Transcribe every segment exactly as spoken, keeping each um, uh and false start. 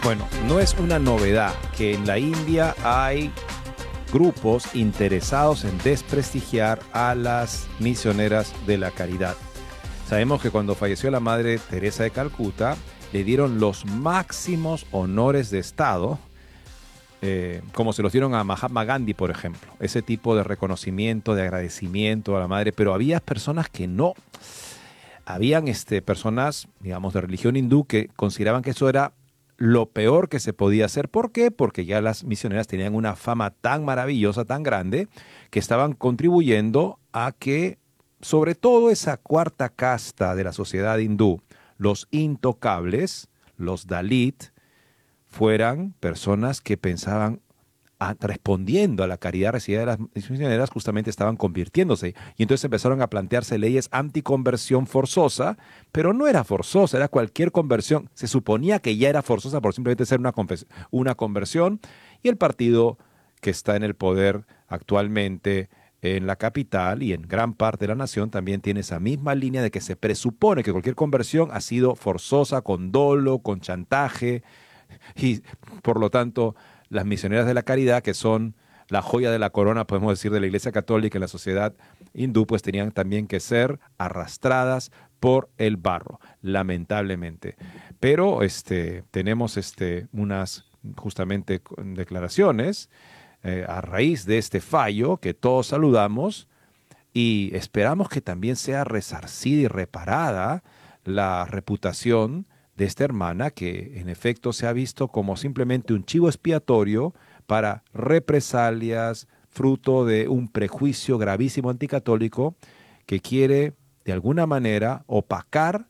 Bueno, no es una novedad que en la India hay grupos interesados en desprestigiar a las misioneras de la caridad. Sabemos que cuando falleció la Madre Teresa de Calcuta, le dieron los máximos honores de Estado, eh, como se los dieron a Mahatma Gandhi, por ejemplo. Ese tipo de reconocimiento, de agradecimiento a la Madre, pero había personas que no. Habían este, personas, digamos, de religión hindú que consideraban que eso era lo peor que se podía hacer. ¿Por qué? Porque ya las misioneras tenían una fama tan maravillosa, tan grande, que estaban contribuyendo a que, sobre todo esa cuarta casta de la sociedad hindú, los intocables, los Dalit, fueran personas que pensaban, a, respondiendo a la caridad recibida de las misioneras, justamente estaban convirtiéndose. Y entonces empezaron a plantearse leyes anticonversión forzosa, pero no era forzosa, era cualquier conversión. Se suponía que ya era forzosa por simplemente ser una, una conversión. Y el partido que está en el poder actualmente en la capital y en gran parte de la nación también tiene esa misma línea de que se presupone que cualquier conversión ha sido forzosa, con dolo, con chantaje, y por lo tanto las misioneras de la caridad, que son la joya de la corona, podemos decir, de la Iglesia Católica en la sociedad hindú, pues tenían también que ser arrastradas por el barro, lamentablemente. Pero este, tenemos este, unas justamente declaraciones eh, a raíz de este fallo que todos saludamos y esperamos que también sea resarcida y reparada la reputación de esta hermana, que en efecto se ha visto como simplemente un chivo expiatorio para represalias, fruto de un prejuicio gravísimo anticatólico que quiere de alguna manera opacar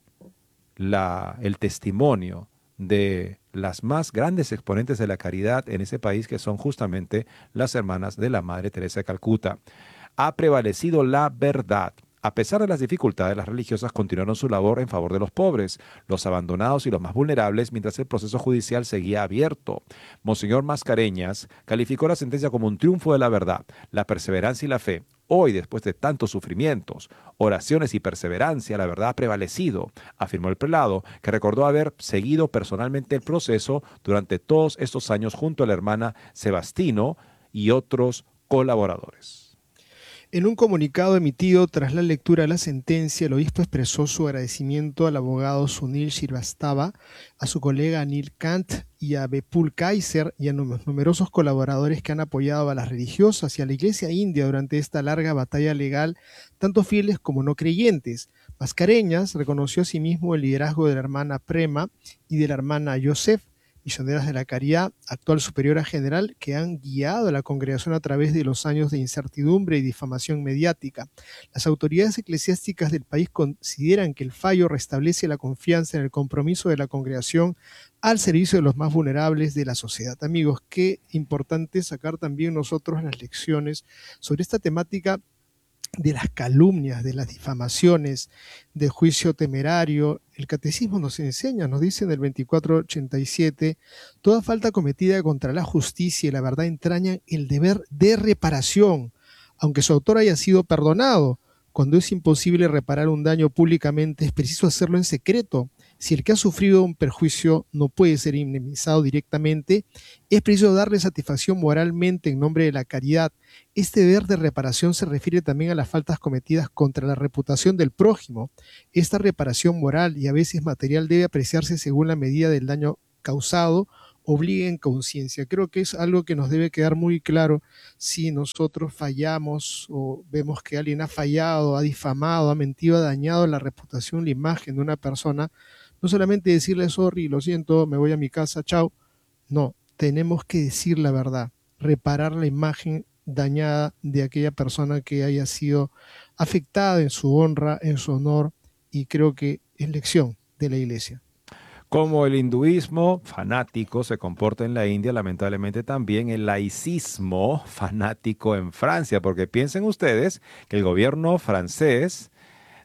la, el testimonio de las más grandes exponentes de la caridad en ese país, que son justamente las hermanas de la Madre Teresa de Calcuta. Ha prevalecido la verdad. A pesar de las dificultades, las religiosas continuaron su labor en favor de los pobres, los abandonados y los más vulnerables, mientras el proceso judicial seguía abierto. Monseñor Mascareñas calificó la sentencia como un triunfo de la verdad, la perseverancia y la fe. Hoy, después de tantos sufrimientos, oraciones y perseverancia, la verdad ha prevalecido, afirmó el prelado, que recordó haber seguido personalmente el proceso durante todos estos años junto a la hermana Sebastino y otros colaboradores. En un comunicado emitido tras la lectura de la sentencia, el obispo expresó su agradecimiento al abogado Sunil Srivastava, a su colega Anil Kant y a Bepul Kaiser y a los numerosos colaboradores que han apoyado a las religiosas y a la Iglesia india durante esta larga batalla legal, tanto fieles como no creyentes. Mascareñas reconoció asimismo el liderazgo de la hermana Prema y de la hermana Yosef, misioneras de la caridad, actual superiora general, que han guiado a la congregación a través de los años de incertidumbre y difamación mediática. Las autoridades eclesiásticas del país consideran que el fallo restablece la confianza en el compromiso de la congregación al servicio de los más vulnerables de la sociedad. Amigos, qué importante sacar también nosotros las lecciones sobre esta temática de las calumnias, de las difamaciones, del juicio temerario. El catecismo nos enseña, nos dice en el veinticuatro ochenta y siete, toda falta cometida contra la justicia y la verdad entraña el deber de reparación, aunque su autor haya sido perdonado. Cuando es imposible reparar un daño públicamente, es preciso hacerlo en secreto. Si el que ha sufrido un perjuicio no puede ser indemnizado directamente, es preciso darle satisfacción moralmente en nombre de la caridad. Este deber de reparación se refiere también a las faltas cometidas contra la reputación del prójimo. Esta reparación moral y a veces material debe apreciarse según la medida del daño causado, obliga en conciencia. Creo que es algo que nos debe quedar muy claro si nosotros fallamos o vemos que alguien ha fallado, ha difamado, ha mentido, ha dañado la reputación, la imagen de una persona. No solamente decirle sorry, lo siento, me voy a mi casa, chao. No, tenemos que decir la verdad, reparar la imagen dañada de aquella persona que haya sido afectada en su honra, en su honor, y creo que es lección de la Iglesia. Como el hinduismo fanático se comporta en la India, lamentablemente también el laicismo fanático en Francia, porque piensen ustedes que el gobierno francés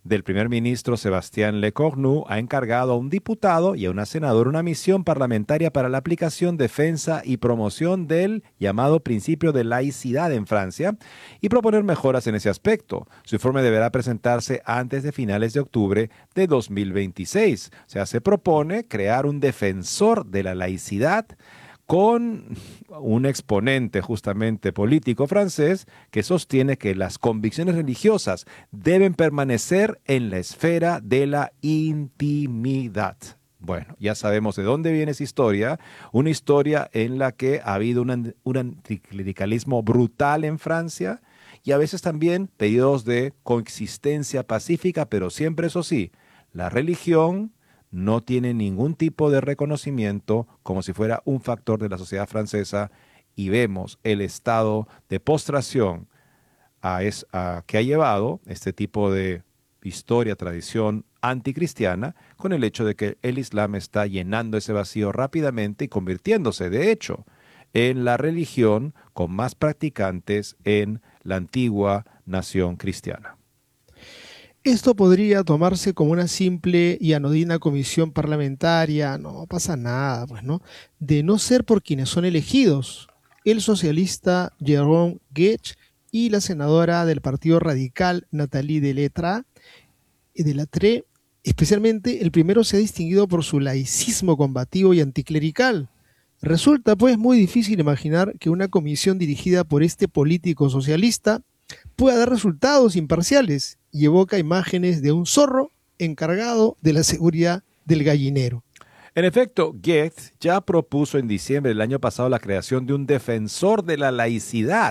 del primer ministro Sébastien Lecornu ha encargado a un diputado y a una senadora una misión parlamentaria para la aplicación, defensa y promoción del llamado principio de laicidad en Francia y proponer mejoras en ese aspecto. Su informe deberá presentarse antes de finales de octubre de dos mil veintiséis. O sea, se propone crear un defensor de la laicidad con un exponente justamente político francés que sostiene que las convicciones religiosas deben permanecer en la esfera de la intimidad. Bueno, ya sabemos de dónde viene esa historia, una historia en la que ha habido un, un anticlericalismo brutal en Francia y a veces también periodos de coexistencia pacífica, pero siempre, eso sí, la religión no tiene ningún tipo de reconocimiento como si fuera un factor de la sociedad francesa y vemos el estado de postración a es, a, que ha llevado este tipo de historia, tradición anticristiana con el hecho de que el Islam está llenando ese vacío rápidamente y convirtiéndose, de hecho, en la religión con más practicantes en la antigua nación cristiana. Esto podría tomarse como una simple y anodina comisión parlamentaria, no pasa nada, pues, ¿no? De no ser por quienes son elegidos, el socialista Jérôme Guedj y la senadora del Partido Radical Nathalie Delattre, Delattre, especialmente el primero se ha distinguido por su laicismo combativo y anticlerical. Resulta pues muy difícil imaginar que una comisión dirigida por este político socialista pueda dar resultados imparciales y evoca imágenes de un zorro encargado de la seguridad del gallinero. En efecto, Guedj ya propuso en diciembre del año pasado la creación de un defensor de la laicidad.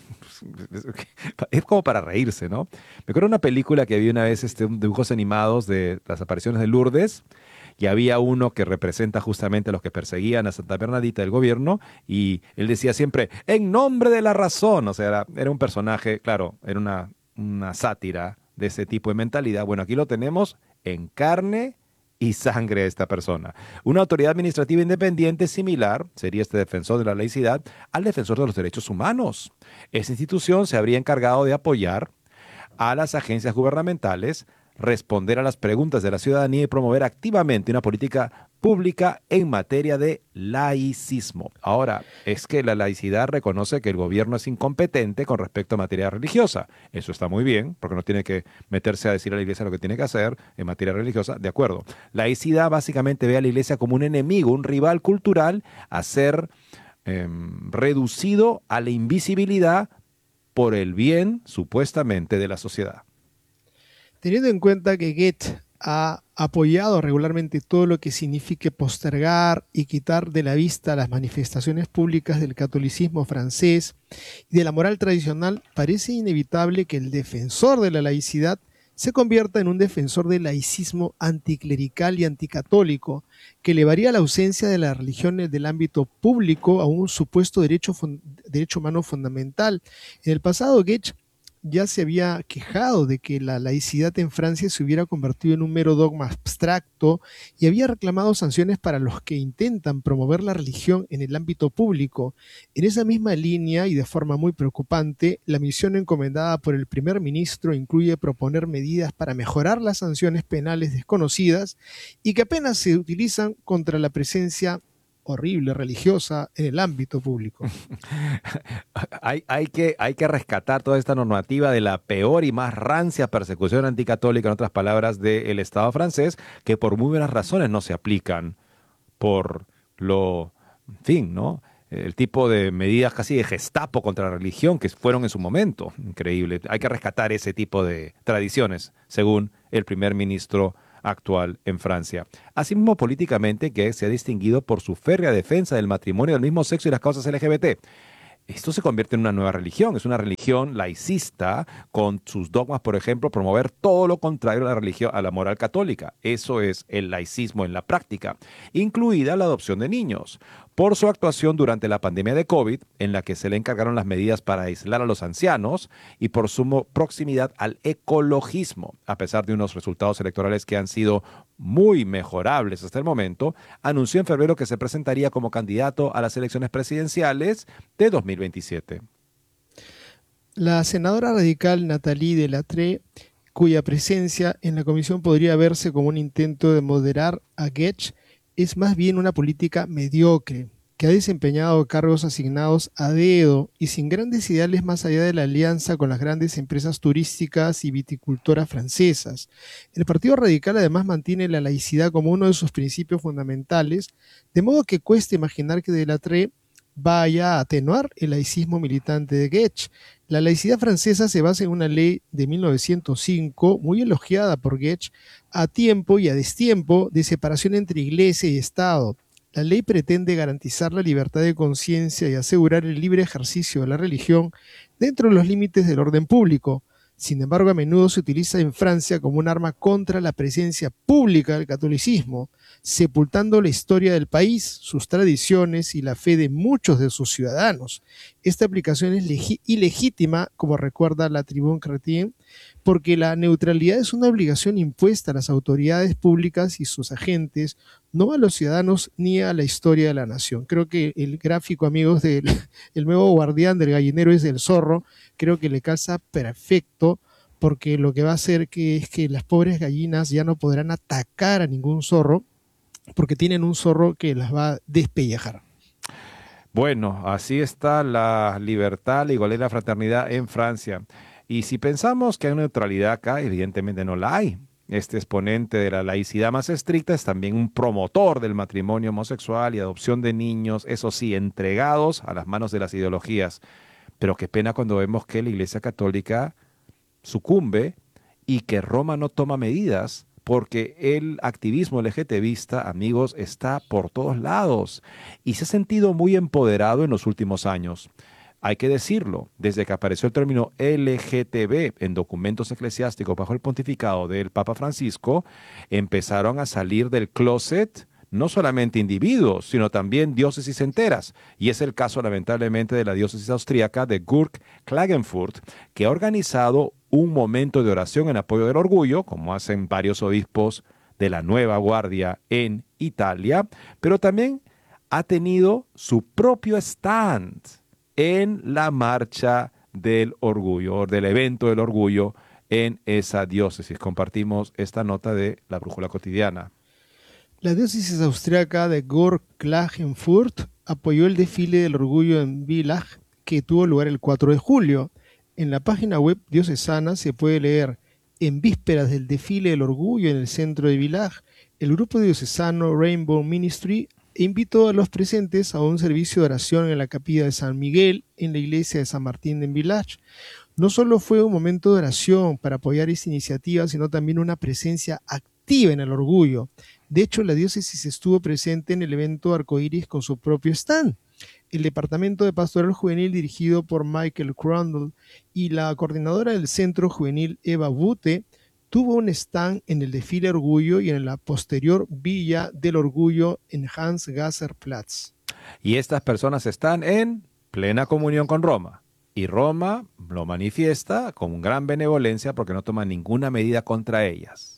Es como para reírse, ¿no? Me acuerdo de una película que vi una vez, este, dibujos animados de las apariciones de Lourdes, y había uno que representa justamente a los que perseguían a Santa Bernadita del gobierno, y él decía siempre, en nombre de la razón. O sea, era, era un personaje, claro, era una, una sátira de ese tipo de mentalidad. Bueno, aquí lo tenemos en carne y sangre de esta persona. Una autoridad administrativa independiente similar sería este defensor de la laicidad al defensor de los derechos humanos. Esta institución se habría encargado de apoyar a las agencias gubernamentales, responder a las preguntas de la ciudadanía y promover activamente una política pública en materia de laicismo. Ahora, es que la laicidad reconoce que el gobierno es incompetente con respecto a materia religiosa. Eso está muy bien, porque no tiene que meterse a decir a la iglesia lo que tiene que hacer en materia religiosa. De acuerdo. Laicidad básicamente ve a la iglesia como un enemigo, un rival cultural a ser eh, reducido a la invisibilidad por el bien, supuestamente, de la sociedad. Teniendo en cuenta que Guedj ha apoyado regularmente todo lo que signifique postergar y quitar de la vista las manifestaciones públicas del catolicismo francés y de la moral tradicional, parece inevitable que el defensor de la laicidad se convierta en un defensor del laicismo anticlerical y anticatólico, que elevaría la ausencia de la religión del ámbito público a un supuesto derecho, derecho humano fundamental. En el pasado, Guedj ya se había quejado de que la laicidad en Francia se hubiera convertido en un mero dogma abstracto y había reclamado sanciones para los que intentan promover la religión en el ámbito público. En esa misma línea y de forma muy preocupante, la misión encomendada por el primer ministro incluye proponer medidas para mejorar las sanciones penales desconocidas y que apenas se utilizan contra la presencia horrible religiosa en el ámbito público. hay, hay, que, hay que rescatar toda esta normativa de la peor y más rancia persecución anticatólica, en otras palabras, del Estado francés, que por muy buenas razones no se aplican por lo, en fin, ¿no? El tipo de medidas casi de Gestapo contra la religión que fueron en su momento. Increíble. Hay que rescatar ese tipo de tradiciones, según el primer ministro actual en Francia. Asimismo, políticamente, que se ha distinguido por su férrea defensa del matrimonio del mismo sexo y las causas L G B T. Esto se convierte en una nueva religión, es una religión laicista con sus dogmas, por ejemplo, promover todo lo contrario a la religión, a la moral católica. Eso es el laicismo en la práctica, incluida la adopción de niños. Por su actuación durante la pandemia de COVID, en la que se le encargaron las medidas para aislar a los ancianos, y por su proximidad al ecologismo, a pesar de unos resultados electorales que han sido muy mejorables hasta el momento, anunció en febrero que se presentaría como candidato a las elecciones presidenciales de dos mil veintisiete. La senadora radical Nathalie Delattre cuya presencia en la comisión podría verse como un intento de moderar a Getch, es más bien una política mediocre, que ha desempeñado cargos asignados a dedo y sin grandes ideales más allá de la alianza con las grandes empresas turísticas y viticultoras francesas. El Partido Radical además mantiene la laicidad como uno de sus principios fundamentales, de modo que cuesta imaginar que Delattre vaya a atenuar el laicismo militante de Getch. La laicidad francesa se basa en una ley de mil novecientos cinco, muy elogiada por Getch, a tiempo y a destiempo, de separación entre iglesia y Estado. La ley pretende garantizar la libertad de conciencia y asegurar el libre ejercicio de la religión dentro de los límites del orden público. Sin embargo, a menudo se utiliza en Francia como un arma contra la presencia pública del catolicismo, sepultando la historia del país, sus tradiciones y la fe de muchos de sus ciudadanos. Esta aplicación es ilegítima, como recuerda la Tribune Chrétienne, porque la neutralidad es una obligación impuesta a las autoridades públicas y sus agentes, no a los ciudadanos ni a la historia de la nación. Creo que el gráfico, amigos, del el nuevo guardián del gallinero es del zorro, creo que le calza perfecto, porque lo que va a hacer que es que las pobres gallinas ya no podrán atacar a ningún zorro, porque tienen un zorro que las va a despellejar. Bueno, así está la libertad, la igualdad y la fraternidad en Francia. Y si pensamos que hay neutralidad acá, evidentemente no la hay. Este exponente de la laicidad más estricta es también un promotor del matrimonio homosexual y adopción de niños, eso sí, entregados a las manos de las ideologías. Pero qué pena cuando vemos que la Iglesia Católica sucumbe y que Roma no toma medidas, porque el activismo LGTBista, amigos, está por todos lados y se ha sentido muy empoderado en los últimos años. Hay que decirlo, desde que apareció el término L G T B en documentos eclesiásticos bajo el pontificado del Papa Francisco, empezaron a salir del closet no solamente individuos, sino también diócesis enteras. Y es el caso, lamentablemente, de la diócesis austríaca de Gurk-Klagenfurt, que ha organizado un momento de oración en apoyo del orgullo, como hacen varios obispos de la Nueva Guardia en Italia, pero también ha tenido su propio stand en la marcha del orgullo, del evento del orgullo en esa diócesis. Compartimos esta nota de la Brújula Cotidiana. La diócesis austriaca de Gurk-Klagenfurt apoyó el desfile del orgullo en Villach, que tuvo lugar el cuatro de julio. En la página web diocesana se puede leer: en vísperas del desfile del orgullo en el centro de Villach, el grupo diocesano Rainbow Ministry invitó a los presentes a un servicio de oración en la capilla de San Miguel, en la iglesia de San Martín en Villach. No solo fue un momento de oración para apoyar esta iniciativa, sino también una presencia activa en el orgullo. De hecho, la diócesis estuvo presente en el evento Arcoíris con su propio stand. El Departamento de Pastoral Juvenil, dirigido por Michael Crandall, y la coordinadora del Centro Juvenil, Eva Bute, tuvo un stand en el desfile Orgullo y en la posterior Villa del Orgullo en Hans-Gasser-Platz. Y estas personas están en plena comunión con Roma. Y Roma lo manifiesta con gran benevolencia porque no toma ninguna medida contra ellas.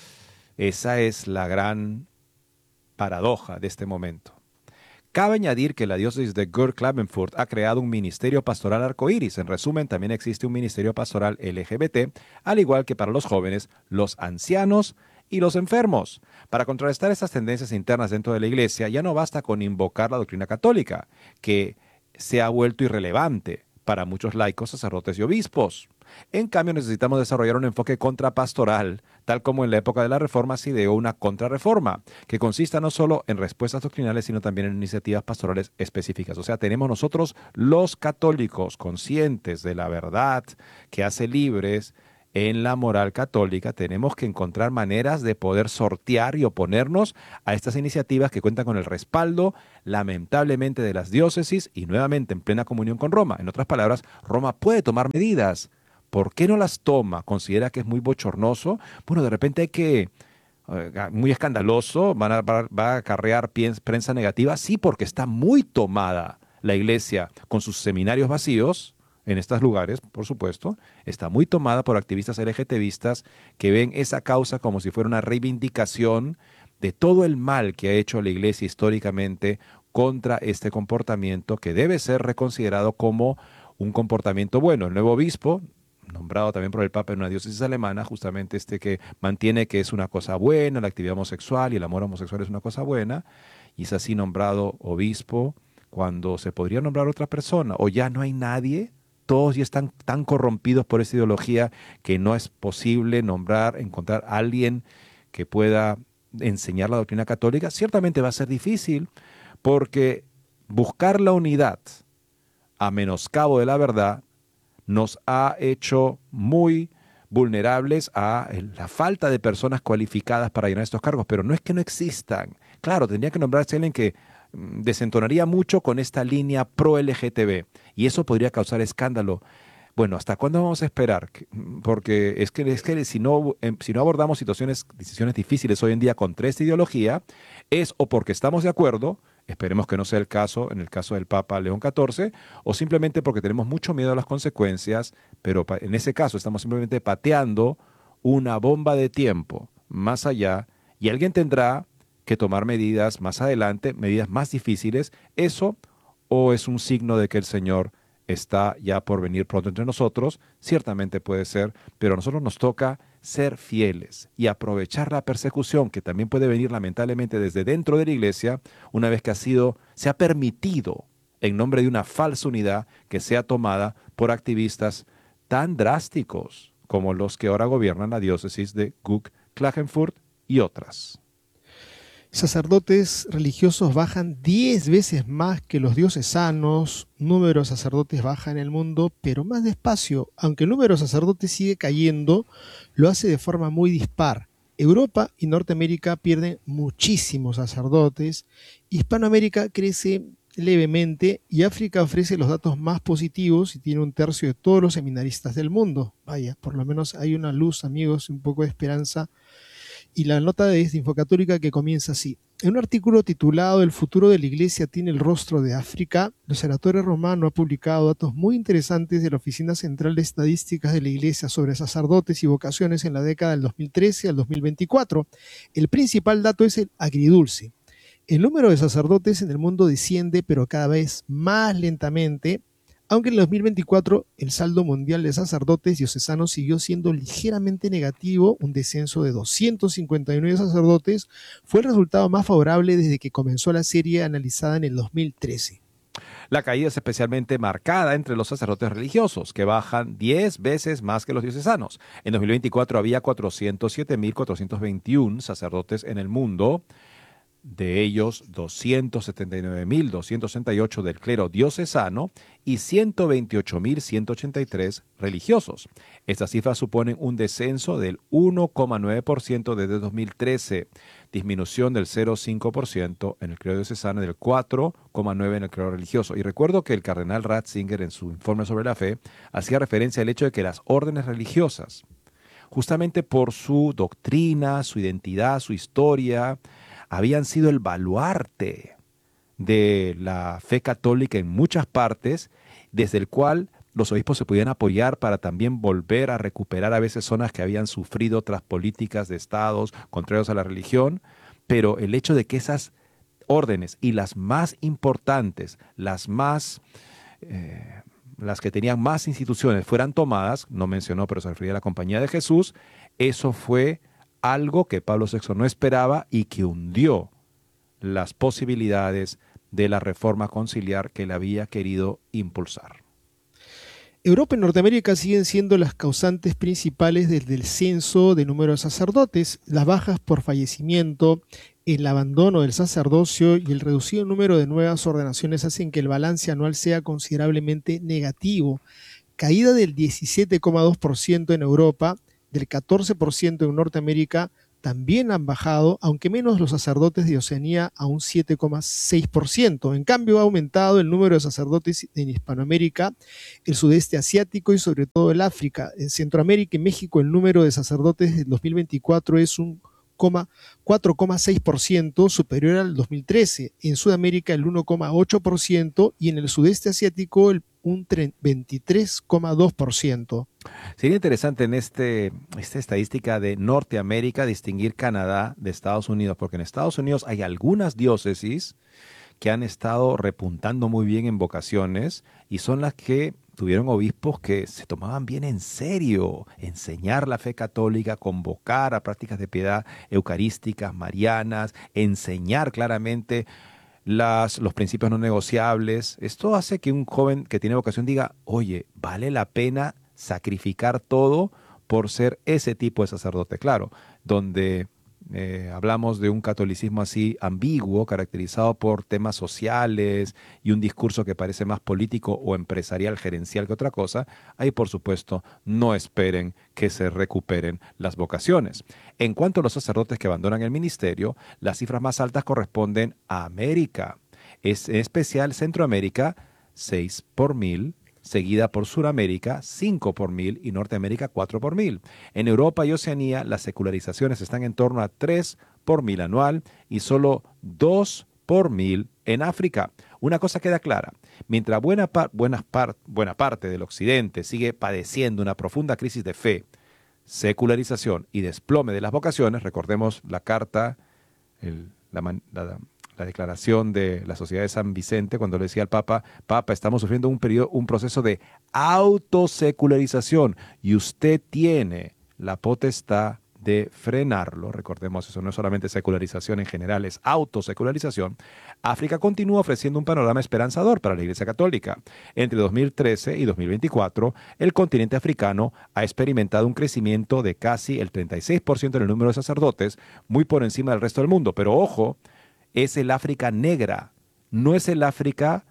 Esa es la gran paradoja de este momento. Cabe añadir que la diócesis de Gurk-Klagenfurt ha creado un ministerio pastoral arcoíris. En resumen, también existe un ministerio pastoral L G B T, al igual que para los jóvenes, los ancianos y los enfermos. Para contrarrestar estas tendencias internas dentro de la Iglesia, ya no basta con invocar la doctrina católica, que se ha vuelto irrelevante para muchos laicos, sacerdotes y obispos. En cambio, necesitamos desarrollar un enfoque contrapastoral, tal como en la época de la Reforma se ideó una contrarreforma, que consista no solo en respuestas doctrinales, sino también en iniciativas pastorales específicas. O sea, tenemos nosotros los católicos conscientes de la verdad que hace libres en la moral católica, tenemos que encontrar maneras de poder sortear y oponernos a estas iniciativas que cuentan con el respaldo, lamentablemente, de las diócesis y nuevamente en plena comunión con Roma. En otras palabras, Roma puede tomar medidas. ¿Por qué no las toma? ¿Considera que es muy bochornoso? Bueno, de repente hay que, eh, muy escandaloso, van a, va, va a acarrear prensa negativa. Sí, porque está muy tomada la Iglesia con sus seminarios vacíos en estos lugares, por supuesto. Está muy tomada por activistas LGTBistas que ven esa causa como si fuera una reivindicación de todo el mal que ha hecho la Iglesia históricamente contra este comportamiento que debe ser reconsiderado como un comportamiento bueno. El nuevo obispo nombrado también por el Papa en una diócesis alemana, justamente este que mantiene que es una cosa buena, la actividad homosexual y el amor homosexual es una cosa buena, y es así nombrado obispo cuando se podría nombrar otra persona, o ya no hay nadie, todos ya están tan corrompidos por esa ideología que no es posible nombrar, encontrar a alguien que pueda enseñar la doctrina católica. Ciertamente va a ser difícil porque buscar la unidad a menoscabo de la verdad nos ha hecho muy vulnerables a la falta de personas cualificadas para llenar estos cargos, pero no es que no existan. Claro, tendría que nombrarse alguien que mm, desentonaría mucho con esta línea pro-L G T B y eso podría causar escándalo. Bueno, ¿hasta cuándo vamos a esperar? Que- Porque es que, es que si no, em, si no abordamos situaciones, decisiones difíciles hoy en día contra esta ideología, es o porque estamos de acuerdo, esperemos que no sea el caso en el caso del Papa León catorce, o simplemente porque tenemos mucho miedo a las consecuencias, pero pa- en ese caso estamos simplemente pateando una bomba de tiempo más allá y alguien tendrá que tomar medidas más adelante, medidas más difíciles. Eso o es un signo de que el Señor está ya por venir pronto entre nosotros, ciertamente puede ser, pero a nosotros nos toca ser fieles y aprovechar la persecución que también puede venir lamentablemente desde dentro de la iglesia, una vez que ha sido, se ha permitido en nombre de una falsa unidad que sea tomada por activistas tan drásticos como los que ahora gobiernan la diócesis de Gug, Klagenfurt y otras. Sacerdotes religiosos bajan diez veces más que los diocesanos, número de sacerdotes baja en el mundo, pero más despacio. Aunque el número de sacerdotes sigue cayendo, lo hace de forma muy dispar. Europa y Norteamérica pierden muchísimos sacerdotes, Hispanoamérica crece levemente y África ofrece los datos más positivos y tiene un tercio de todos los seminaristas del mundo. Vaya, por lo menos hay una luz, amigos, un poco de esperanza. Y la nota de Infocatólica que comienza así. En un artículo titulado El futuro de la Iglesia tiene el rostro de África, el Observatorio Romano ha publicado datos muy interesantes de la Oficina Central de Estadísticas de la Iglesia sobre sacerdotes y vocaciones en la década del dos mil trece al dos mil veinticuatro. El principal dato es el agridulce. El número de sacerdotes en el mundo desciende, pero cada vez más lentamente, aunque en el dos mil veinticuatro el saldo mundial de sacerdotes diocesanos siguió siendo ligeramente negativo, un descenso de doscientos cincuenta y nueve sacerdotes fue el resultado más favorable desde que comenzó la serie analizada en el dos mil trece. La caída es especialmente marcada entre los sacerdotes religiosos, que bajan diez veces más que los diocesanos. En dos mil veinticuatro había cuatrocientos siete mil cuatrocientos veintiuno sacerdotes en el mundo, de ellos doscientos setenta y nueve mil doscientos sesenta y ocho del clero diocesano y ciento veintiocho mil ciento ochenta y tres religiosos. Estas cifras suponen un descenso del uno coma nueve por ciento desde dos mil trece, disminución del cero coma cinco por ciento en el clero diocesano y del cuatro coma nueve por ciento en el clero religioso. Y recuerdo que el cardenal Ratzinger en su informe sobre la fe hacía referencia al hecho de que las órdenes religiosas, justamente por su doctrina, su identidad, su historia, habían sido el baluarte de la fe católica en muchas partes, desde el cual los obispos se podían apoyar para también volver a recuperar a veces zonas que habían sufrido otras políticas de estados contrarios a la religión, pero el hecho de que esas órdenes y las más importantes, las más... Eh, las que tenían más instituciones fueran tomadas, no mencionó, pero se refería a la Compañía de Jesús, eso fue algo que Pablo sexto no esperaba y que hundió las posibilidades de la reforma conciliar que él había querido impulsar. Europa y Norteamérica siguen siendo las causantes principales del descenso de número de sacerdotes. Las bajas por fallecimiento, el abandono del sacerdocio y el reducido número de nuevas ordenaciones hacen que el balance anual sea considerablemente negativo. Caída del diecisiete coma dos por ciento en Europa, del catorce por ciento en Norteamérica, también han bajado, aunque menos los sacerdotes de Oceanía a un siete coma seis por ciento. En cambio, ha aumentado el número de sacerdotes en Hispanoamérica, el sudeste asiático y sobre todo el África. En Centroamérica y México el número de sacerdotes del dos mil veinticuatro es un cuatro coma seis por ciento superior al dos mil trece, en Sudamérica el uno coma ocho por ciento y en el sudeste asiático el, un veintitrés coma dos por ciento. Sería interesante en este, esta estadística de Norteamérica distinguir Canadá de Estados Unidos, porque en Estados Unidos hay algunas diócesis que han estado repuntando muy bien en vocaciones y son las que tuvieron obispos que se tomaban bien en serio enseñar la fe católica, convocar a prácticas de piedad eucarísticas, marianas, enseñar claramente las, los principios no negociables. Esto hace que un joven que tiene vocación diga, oye, vale la pena sacrificar todo por ser ese tipo de sacerdote. Claro, donde eh, hablamos de un catolicismo así ambiguo, caracterizado por temas sociales y un discurso que parece más político o empresarial, gerencial que otra cosa, ahí por supuesto no esperen que se recuperen las vocaciones. En cuanto a los sacerdotes que abandonan el ministerio, las cifras más altas corresponden a América, es, en especial Centroamérica, seis por mil, seguida por Suramérica, cinco por mil y Norteamérica, cuatro por mil. En Europa y Oceanía, las secularizaciones están en torno a tres por mil anual y solo dos por mil en África. Una cosa queda clara, mientras buena, par, buena, par, buena parte del occidente sigue padeciendo una profunda crisis de fe, secularización y desplome de las vocaciones, recordemos la carta, el, la, la la declaración de la Sociedad de San Vicente, cuando le decía al Papa, Papa, estamos sufriendo un, periodo, un proceso de autosecularización y usted tiene la potestad de frenarlo. Recordemos, eso no es solamente secularización en general, es autosecularización. África continúa ofreciendo un panorama esperanzador para la Iglesia Católica. Entre dos mil trece y dos mil veinticuatro, el continente africano ha experimentado un crecimiento de casi el treinta y seis por ciento en el número de sacerdotes, muy por encima del resto del mundo. Pero ojo, es el África negra, no es el África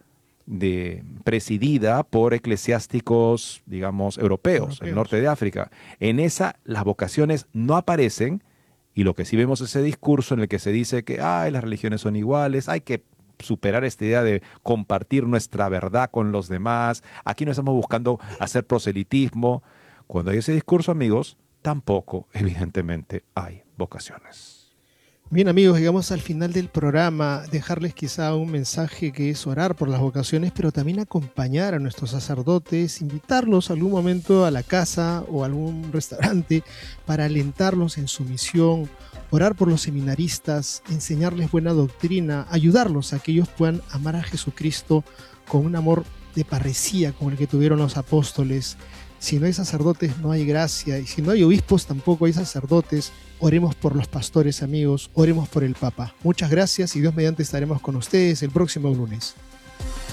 de, presidida por eclesiásticos, digamos, europeos, europeos, el norte de África. En esa las vocaciones no aparecen y lo que sí vemos es ese discurso en el que se dice que ay, las religiones son iguales, hay que superar esta idea de compartir nuestra verdad con los demás, aquí no estamos buscando hacer proselitismo. Cuando hay ese discurso, amigos, tampoco, evidentemente, hay vocaciones. Bien amigos, llegamos al final del programa, dejarles quizá un mensaje que es orar por las vocaciones, pero también acompañar a nuestros sacerdotes, invitarlos algún momento a la casa o a algún restaurante para alentarlos en su misión, orar por los seminaristas, enseñarles buena doctrina, ayudarlos a que ellos puedan amar a Jesucristo con un amor de parresía como el que tuvieron los apóstoles. Si no hay sacerdotes, no hay gracia. Y si no hay obispos, tampoco hay sacerdotes. Oremos por los pastores, amigos. Oremos por el Papa. Muchas gracias y Dios mediante estaremos con ustedes el próximo lunes.